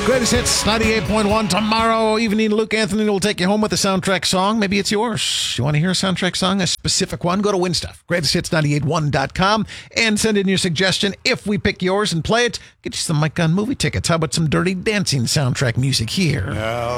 Greatest Hits 98.1. Tomorrow evening, Luke Anthony will take you home with a soundtrack song. Maybe it's yours. You want to hear a soundtrack song? A specific one? Go to WinStuff. GreatestHits981.com and send in your suggestion. If we pick yours and play it, get you some Mike Gunn movie tickets. How about some Dirty Dancing soundtrack music here?